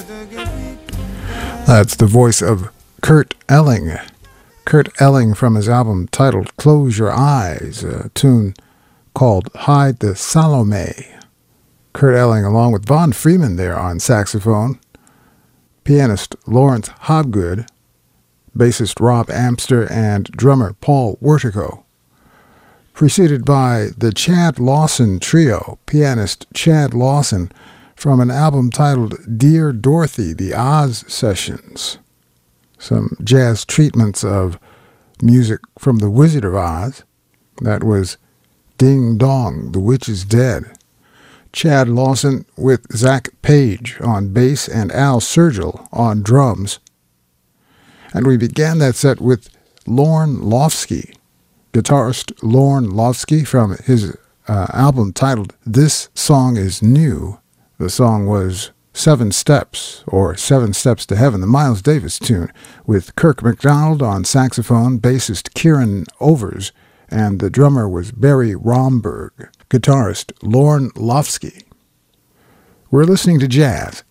That's the voice of Kurt Elling. Kurt Elling from his album titled Close Your Eyes, a tune called Hide the Salome. Kurt Elling along with Von Freeman there on saxophone, pianist Lawrence Hobgood, bassist Rob Amster, and drummer Paul Wertico. Preceded by the Chad Lawson Trio, pianist Chad Lawson, from an album titled Dear Dorothy, The Oz Sessions. Some jazz treatments of music from The Wizard of Oz. That was Ding Dong, The Witch is Dead. Chad Lawson with Zach Page on bass and Al Sergel on drums. And we began that set with Lorne Lofsky, guitarist Lorne Lofsky from his album titled This Song Is New. The song was Seven Steps, or Seven Steps to Heaven, the Miles Davis tune, with Kirk MacDonald on saxophone, bassist Kieran Overs, and the drummer was Barry Romberg, guitarist Lorne Lofsky. We're listening to jazz